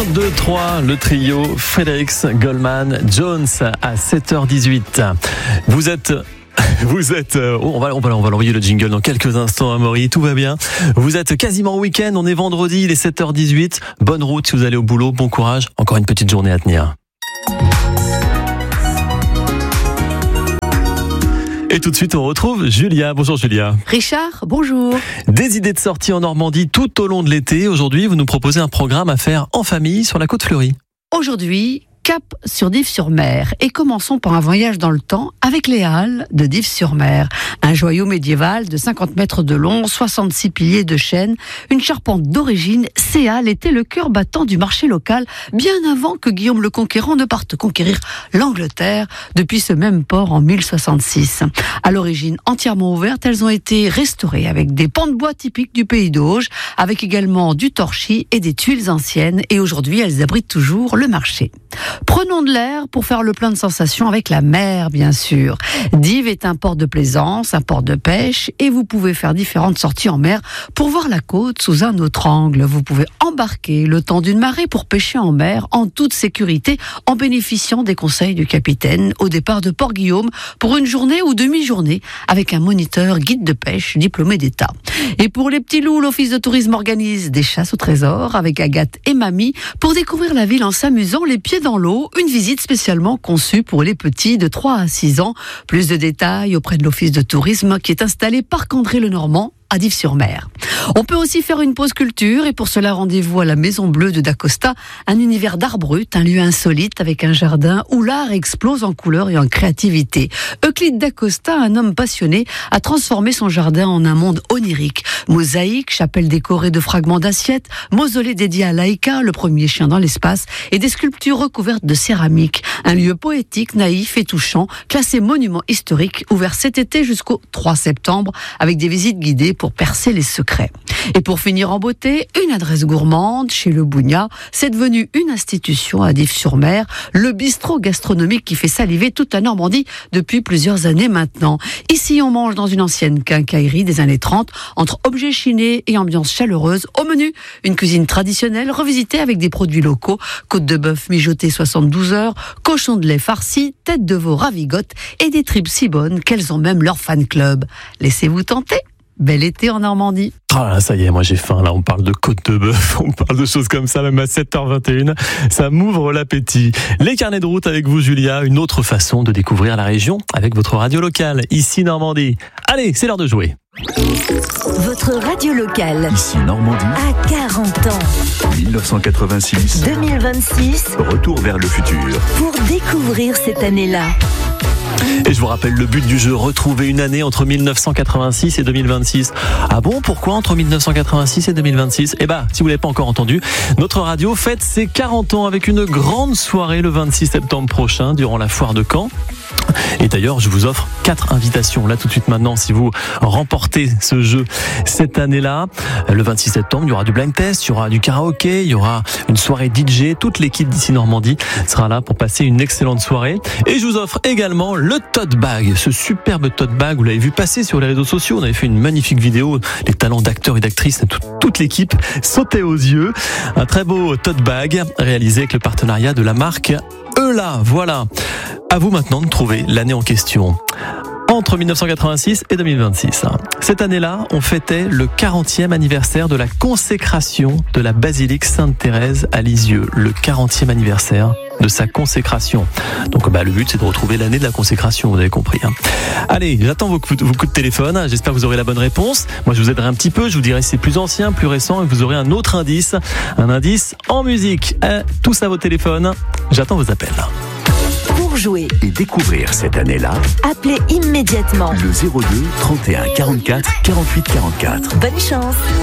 1, 2, 3, le trio Fredericks, Goldman, Jones à 7h18. Vous êtes, on va l'envoyer le jingle dans quelques instants, Amaury, tout va bien. Vous êtes quasiment au week-end, on est vendredi, il est 7h18. Bonne route si vous allez au boulot, bon courage, encore une petite journée à tenir. Et tout de suite, on retrouve Julia. Bonjour Julia. Richard, bonjour. Des idées de sortie en Normandie tout au long de l'été. Aujourd'hui, vous nous proposez un programme à faire en famille sur la côte fleurie. Aujourd'hui, cap sur Dives-sur-Mer. Et commençons par un voyage dans le temps avec les Halles de Dives-sur-Mer. Un joyau médiéval de 50 mètres de long, 66 piliers de chêne, une charpente d'origine. Ces Halles étaient le cœur battant du marché local, bien avant que Guillaume le Conquérant ne parte conquérir l'Angleterre depuis ce même port en 1066. À l'origine entièrement ouvertes, elles ont été restaurées avec des pans de bois typiques du pays d'Auge, avec également du torchis et des tuiles anciennes. Et aujourd'hui, elles abritent toujours le marché. Prenons de l'air pour faire le plein de sensations avec la mer, bien sûr. Dives est un port de plaisance, un port de pêche, et vous pouvez faire différentes sorties en mer pour voir la côte sous un autre angle. Vous pouvez embarquer le temps d'une marée pour pêcher en mer en toute sécurité, en bénéficiant des conseils du capitaine au départ de Port-Guillaume pour une journée ou demi-journée avec un moniteur guide de pêche diplômé d'État. Et pour les petits loups, l'Office de tourisme organise des chasses au trésor avec Agathe et Mamie pour découvrir la ville en s'amusant les pieds dans l'eau. Une visite spécialement conçue pour les petits de 3 à 6 ans. Plus de détails auprès de l'Office de tourisme qui est installé Parc André-le-Normand à Dives-sur-Mer. On peut aussi faire une pause culture et pour cela rendez-vous à la Maison Bleue de Dacosta, un univers d'art brut, un lieu insolite avec un jardin où l'art explose en couleurs et en créativité. Euclide Dacosta, un homme passionné, a transformé son jardin en un monde onirique. Mosaïques, chapelles décorées de fragments d'assiettes, mausolée dédié à Laïka, le premier chien dans l'espace, et des sculptures recouvertes de céramique. Un lieu poétique, naïf et touchant, classé monument historique, ouvert cet été jusqu'au 3 septembre avec des visites guidées pour percer les secrets. Et pour finir en beauté, une adresse gourmande chez Le Bougna. C'est devenu une institution à Dives-sur-Mer, le bistrot gastronomique qui fait saliver toute la Normandie depuis plusieurs années maintenant. Ici, on mange dans une ancienne quincaillerie des années 30, entre objets chinés et ambiance chaleureuse. Au menu, une cuisine traditionnelle revisitée avec des produits locaux, côte de bœuf mijotée 72 heures, cochon de lait farci, tête de veau ravigote et des tripes si bonnes qu'elles ont même leur fan club. Laissez-vous tenter. Bel été en Normandie. Ah là, ça y est, moi j'ai faim. Là, on parle de côte de bœuf, on parle de choses comme ça, même à 7h21. Ça m'ouvre l'appétit. Les carnets de route avec vous, Julia. Une autre façon de découvrir la région avec votre radio locale, ici Normandie. Allez, c'est l'heure de jouer. Votre radio locale, ici Normandie, à 40 ans. 1986. 2026. Retour vers le futur. Pour découvrir cette année-là. Et je vous rappelle le but du jeu, retrouver une année entre 1986 et 2026. Ah bon, pourquoi entre 1986 et 2026 ? Eh ben, si vous l'avez pas encore entendu, notre radio fête ses 40 ans avec une grande soirée le 26 septembre prochain durant la foire de Caen. Et d'ailleurs, je vous offre 4 invitations là tout de suite maintenant si vous remportez ce jeu cette année-là. Le 26 septembre, il y aura du blind test, il y aura du karaoké, il y aura une soirée DJ. Toute l'équipe d'ici Normandie sera là pour passer une excellente soirée. Et je vous offre également le tote bag, ce superbe tote bag. Vous l'avez vu passer sur les réseaux sociaux. On avait fait une magnifique vidéo. Les talents d'acteurs et d'actrices, toute l'équipe sautait aux yeux. Un très beau tote bag réalisé avec le partenariat de la marque Eula. Voilà. À vous maintenant de trouver l'année en question. Entre 1986 et 2026. Cette année-là, on fêtait le 40e anniversaire de la consécration de la basilique Sainte-Thérèse à Lisieux. Le 40e anniversaire de sa consécration. Donc le but c'est de retrouver l'année de la consécration, vous avez compris. Allez, j'attends vos coups de téléphone, j'espère que vous aurez la bonne réponse. Moi je vous aiderai un petit peu, je vous dirai si c'est plus ancien, plus récent, et vous aurez un autre indice, un indice en musique. Tous à vos téléphones, j'attends vos appels. Pour jouer et découvrir cette année-là, appelez immédiatement le 02 31 44 48 44. Bonne chance.